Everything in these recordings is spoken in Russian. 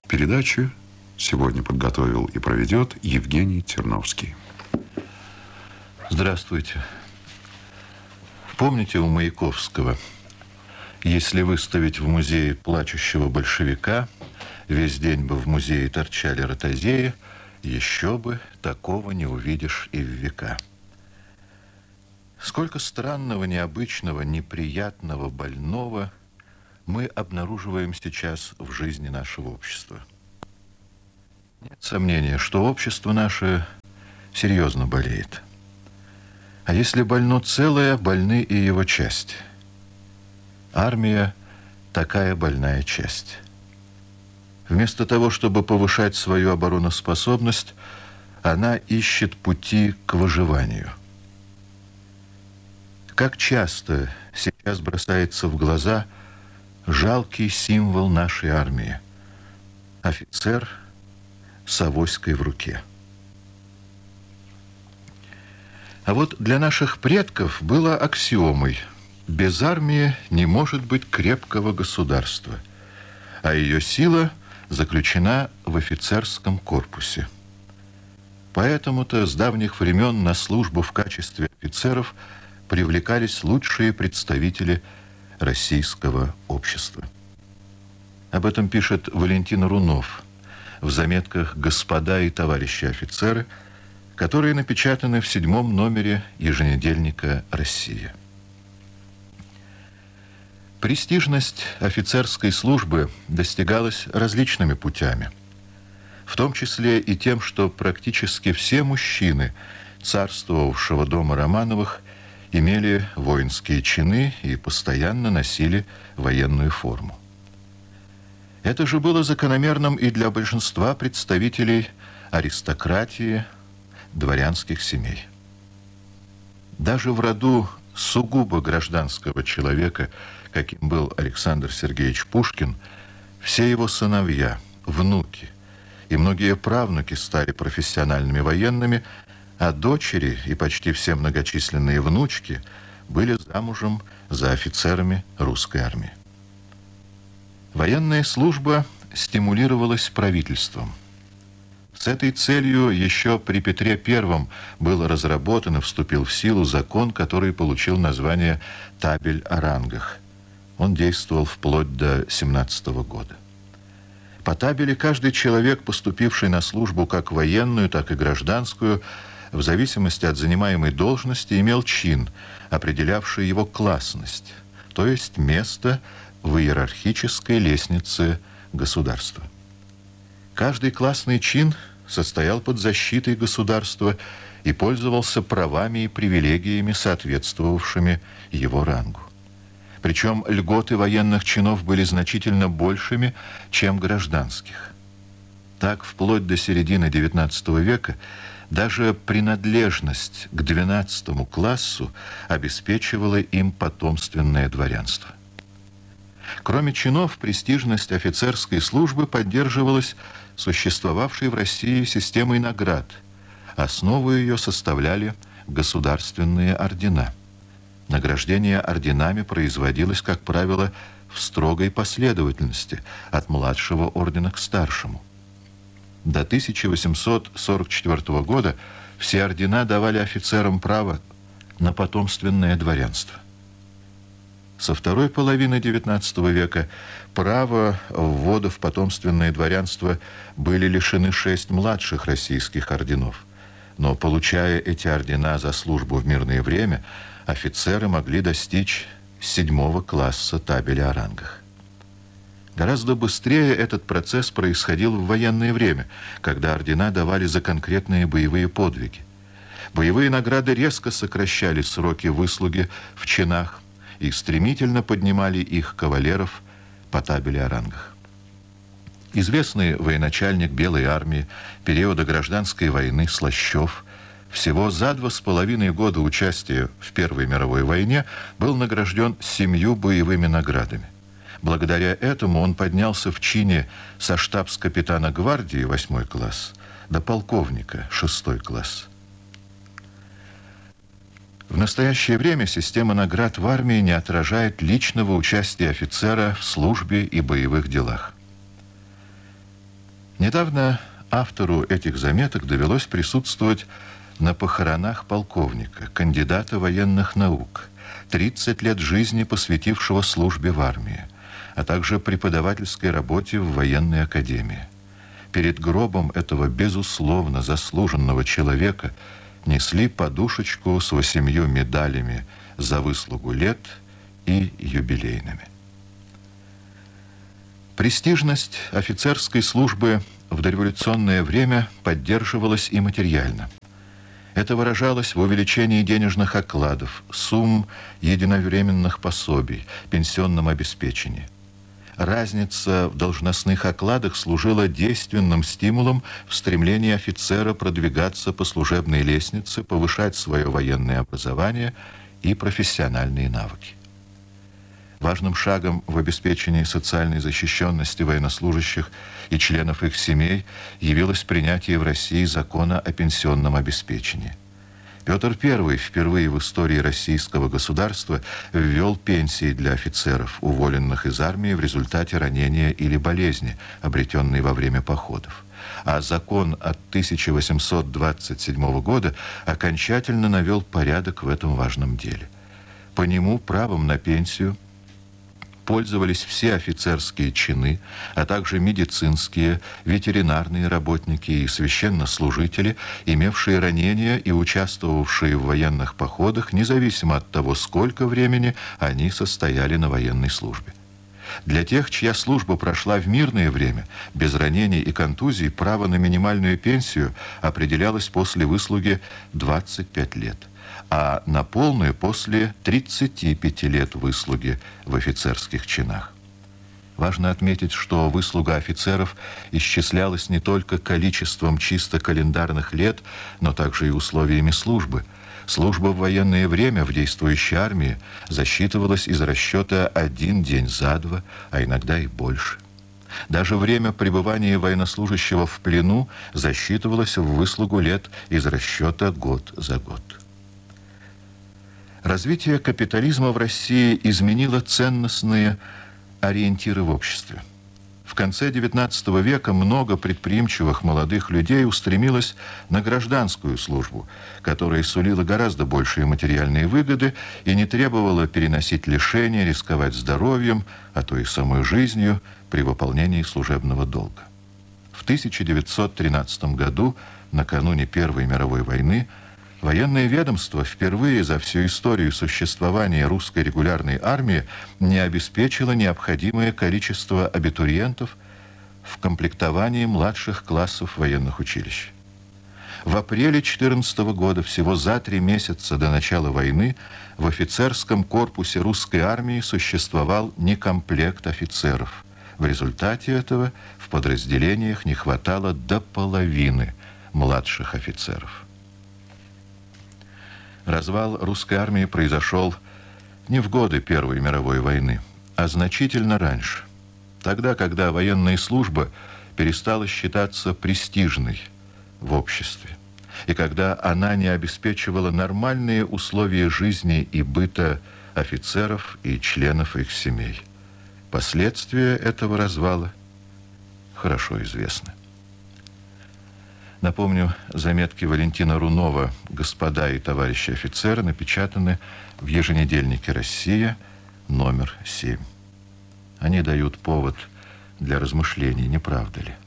Передачу сегодня подготовил и проведет Евгений Терновский. Здравствуйте. Помните у Маяковского: если выставить в музее плачущего большевика, весь день бы в музее торчали ротозеи, еще бы такого не увидишь и в века. Сколько странного, необычного, неприятного, больного мы обнаруживаем сейчас в жизни нашего общества. Нет сомнения, что общество наше серьезно болеет. А если больно целое, больны и его части. Армия – такая больная часть. Вместо того, чтобы повышать свою обороноспособность, она ищет пути к выживанию. Как часто сейчас бросается в глаза жалкий символ нашей армии – офицер с авоськой в руке. А вот для наших предков было аксиомой: без армии не может быть крепкого государства, а ее сила заключена в офицерском корпусе. Поэтому-то с давних времен на службу в качестве офицеров привлекались лучшие представители российского общества. Об этом пишет Валентин Рунов в заметках «Господа и товарищи офицеры», которые напечатаны в 7-м номере еженедельника «Россия». Престижность офицерской службы достигалась различными путями, в том числе и тем, что практически все мужчины царствовавшего дома Романовых имели воинские чины и постоянно носили военную форму. Это же было закономерным и для большинства представителей аристократии, дворянских семей. Даже в роду сугубо гражданского человека, каким был Александр Сергеевич Пушкин, все его сыновья, внуки и многие правнуки стали профессиональными военными, а дочери и почти все многочисленные внучки были замужем за офицерами русской армии. Военная служба стимулировалась правительством. С этой целью еще при Петре I был разработан и вступил в силу закон, который получил название «Табель о рангах». Он действовал вплоть до 17 года. По табели каждый человек, поступивший на службу как военную, так и гражданскую, в зависимости от занимаемой должности, имел чин, определявший его классность, то есть место в иерархической лестнице государства. Каждый классный чин состоял под защитой государства и пользовался правами и привилегиями, соответствовавшими его рангу. Причем льготы военных чинов были значительно большими, чем гражданских. Так, вплоть до середины XIX века даже принадлежность к 12-му классу обеспечивала им потомственное дворянство. Кроме чинов, престижность офицерской службы поддерживалась существовавшей в России системой наград. Основу ее составляли государственные ордена. Награждение орденами производилось, как правило, в строгой последовательности, от младшего ордена к старшему. До 1844 года все ордена давали офицерам право на потомственное дворянство. Со второй половины XIX века права ввода в потомственное дворянство были лишены 6 младших российских орденов. Но, получая эти ордена за службу в мирное время, офицеры могли достичь 7-го класса табеля о рангах. Гораздо быстрее этот процесс происходил в военное время, когда ордена давали за конкретные боевые подвиги. Боевые награды резко сокращали сроки выслуги в чинах и стремительно поднимали их кавалеров по табели о рангах. Известный военачальник Белой армии периода гражданской войны Слащев всего за 2,5 года участия в Первой мировой войне был награжден 7 боевыми наградами. Благодаря этому он поднялся в чине со штабс-капитана гвардии 8 класс до полковника 6 класс. В настоящее время система наград в армии не отражает личного участия офицера в службе и боевых делах. Недавно автору этих заметок довелось присутствовать на похоронах полковника, кандидата военных наук, 30 лет жизни посвятившего службе в армии, а также преподавательской работе в военной академии. Перед гробом этого безусловно заслуженного человека несли подушечку с 8 медалями за выслугу лет и юбилейными. Престижность офицерской службы в дореволюционное время поддерживалась и материально. Это выражалось в увеличении денежных окладов, сумм единовременных пособий, пенсионном обеспечении. Разница в должностных окладах служила действенным стимулом в стремлении офицера продвигаться по служебной лестнице, повышать свое военное образование и профессиональные навыки. Важным шагом в обеспечении социальной защищенности военнослужащих и членов их семей явилось принятие в России закона о пенсионном обеспечении. Петр I впервые в истории российского государства ввел пенсии для офицеров, уволенных из армии в результате ранения или болезни, обретенной во время походов. А закон от 1827 года окончательно навел порядок в этом важном деле. По нему правом на пенсию пользовались все офицерские чины, а также медицинские, ветеринарные работники и священнослужители, имевшие ранения и участвовавшие в военных походах, независимо от того, сколько времени они состояли на военной службе. Для тех, чья служба прошла в мирное время, без ранений и контузий, право на минимальную пенсию определялось после выслуги 25 лет, а на полную после 35 лет выслуги в офицерских чинах. Важно отметить, что выслуга офицеров исчислялась не только количеством чисто календарных лет, но также и условиями службы. Служба в военное время в действующей армии засчитывалась из расчета 1 день за 2, а иногда и больше. Даже время пребывания военнослужащего в плену засчитывалось в выслугу лет из расчета год за год. Развитие капитализма в России изменило ценностные ориентиры в обществе. В конце XIX века много предприимчивых молодых людей устремилось на гражданскую службу, которая сулила гораздо большие материальные выгоды и не требовала переносить лишения, рисковать здоровьем, а то и самой жизнью при выполнении служебного долга. В 1913 году, накануне Первой мировой войны, военное ведомство впервые за всю историю существования русской регулярной армии не обеспечило необходимое количество абитуриентов в комплектовании младших классов военных училищ. В апреле 2014 года, всего за 3 месяца до начала войны, в офицерском корпусе русской армии существовал некомплект офицеров. В результате этого в подразделениях не хватало до половины младших офицеров. Развал русской армии произошел не в годы Первой мировой войны, а значительно раньше, тогда, когда военная служба перестала считаться престижной в обществе, и когда она не обеспечивала нормальные условия жизни и быта офицеров и членов их семей. Последствия этого развала хорошо известны. Напомню, заметки Валентина Рунова «Господа и товарищи офицеры» напечатаны в еженедельнике «Россия», номер 7. Они дают повод для размышлений, не правда ли?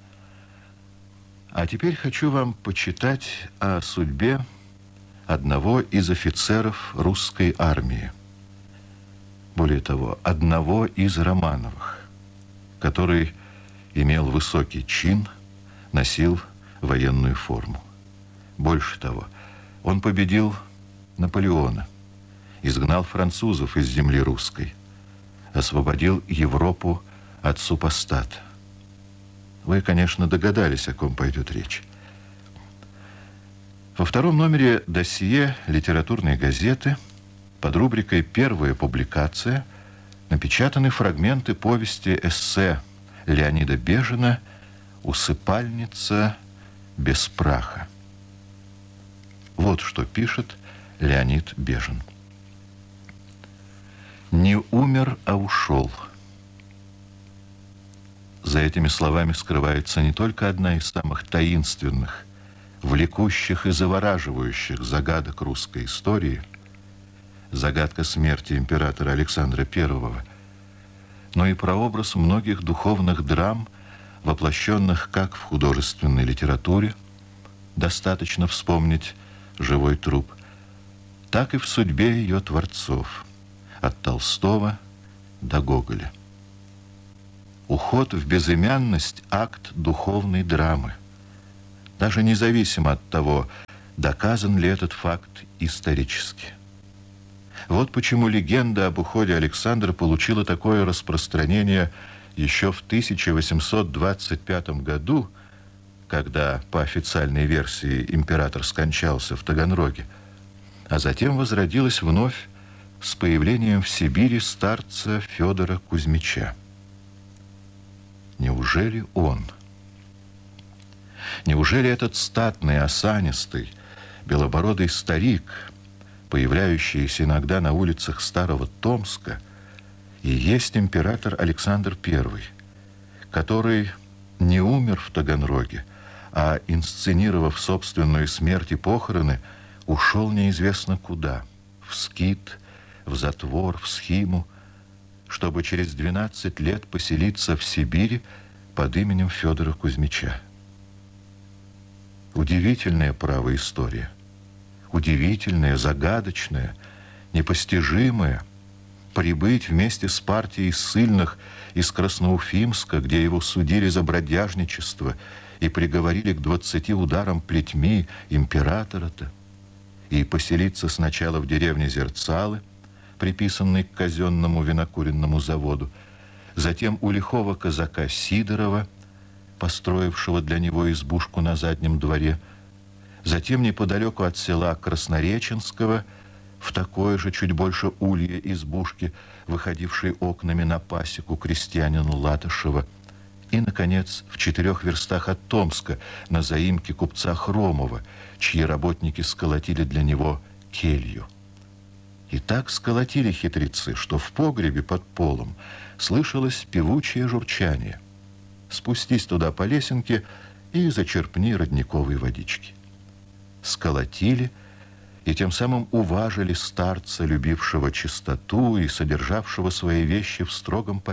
А теперь хочу вам почитать о судьбе одного из офицеров русской армии. Более того, одного из Романовых, который имел высокий чин, носил военную форму. Больше того, он победил Наполеона, изгнал французов из земли русской, освободил Европу от супостата. Вы, конечно, догадались, о ком пойдет речь. Во втором номере досье литературной газеты под рубрикой «Первая публикация» напечатаны фрагменты повести-эссе Леонида Бежина «Усыпальница без праха». Вот что пишет Леонид Бежин. «Не умер, а ушел. За этими словами скрывается не только одна из самых таинственных, влекущих и завораживающих загадок русской истории, загадка смерти императора Александра I, но и прообраз многих духовных драм, воплощенных как в художественной литературе, достаточно вспомнить «Живой труп», так и в судьбе ее творцов, от Толстого до Гоголя. Уход в безымянность – акт духовной драмы, даже независимо от того, доказан ли этот факт исторически. Вот почему легенда об уходе Александра получила такое распространение еще в 1825 году, когда, по официальной версии, император скончался в Таганроге, а затем возродилась вновь с появлением в Сибири старца Федора Кузьмича. Неужели он? Неужели этот статный, осанистый, белобородый старик, появляющийся иногда на улицах Старого Томска, и есть император Александр I, который не умер в Таганроге, а, инсценировав собственную смерть и похороны, ушел неизвестно куда, в скит, в затвор, в схиму, чтобы через 12 лет поселиться в Сибири под именем Федора Кузьмича. Удивительная, право, история. Удивительная, загадочная, непостижимая. Прибыть вместе с партией ссыльных из Красноуфимска, где его судили за бродяжничество и приговорили к 20 ударам плетьми императора-то, и поселиться сначала в деревне Зерцалы, приписанной к казенному винокуренному заводу, затем у лихого казака Сидорова, построившего для него избушку на заднем дворе, затем неподалеку от села Краснореченского, в такой же, чуть больше улье избушки, выходившей окнами на пасеку крестьянину Латышева, и, наконец, в 4 верстах от Томска, на заимке купца Хромова, чьи работники сколотили для него келью. И так сколотили хитрецы, что в погребе под полом слышалось певучее журчание. Спустись туда по лесенке и зачерпни родниковой водички. Сколотили и тем самым уважили старца, любившего чистоту и содержавшего свои вещи в строгом порядке.